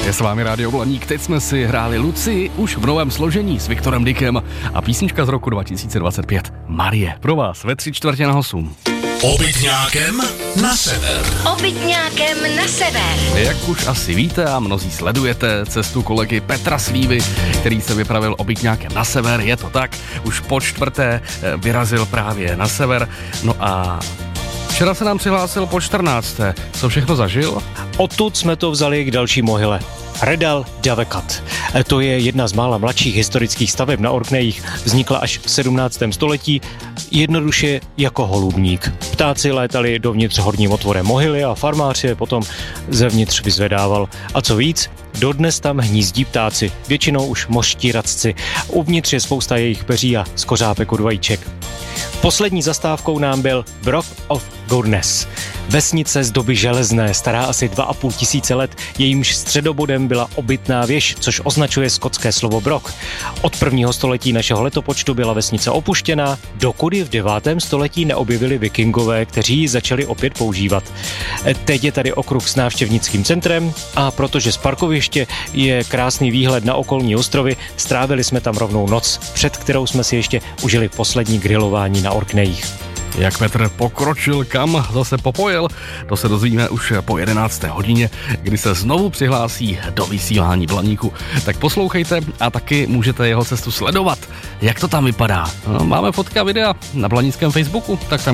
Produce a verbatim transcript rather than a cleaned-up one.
Je s vámi Rádio Blaník, teď jsme si hráli Lucii už v novém složení s Viktorem Dickem a písnička z roku dva tisíce dvacet pět Marie. Pro vás ve tři čtvrtě na osm. Obytňákem na sever. Obytňákem na sever. Jak už asi víte a mnozí sledujete cestu kolegy Petra Slívy, který se vypravil obytňákem na sever, je to tak, už po čtvrté vyrazil právě na sever, no a včera se nám přihlásil po čtrnácté. Co všechno zažil? Odtud jsme to vzali k další mohyle. Redal Davekat. To je jedna z mála mladších historických staveb na Orkneyích. Vznikla až v sedmnáctém století, jednoduše jako holubník. Ptáci létali dovnitř horním otvorem mohyly a farmář je potom zevnitř vyzvedával. A co víc, dodnes tam hnízdí ptáci, většinou už mořští radci. Uvnitř je spousta jejich peří a z kořápek od vajíček. Poslední zastávkou nám byl Broch of Gourness. Vesnice z doby železné, stará asi dva a půl tisíce let, jejímž středobodem byla obytná věž, což označuje skotské slovo brok. Od prvního století našeho letopočtu byla vesnice opuštěná, dokud ji v devátém století neobjevili vikingové, kteří ji začali opět používat. Teď je tady okruh s návštěvnickým centrem a protože z parkoviště je krásný výhled na okolní ostrovy, strávili jsme tam rovnou noc, před kterou jsme si ještě užili poslední grilování na Orkneyích. Jak Petr pokročil, kam zase popojil, to se dozvíme už po jedenácté hodině, kdy se znovu přihlásí do vysílání Blaníku. Tak poslouchejte a taky můžete jeho cestu sledovat. Jak to tam vypadá? No, máme fotka a videa na blanickém Facebooku, tak tam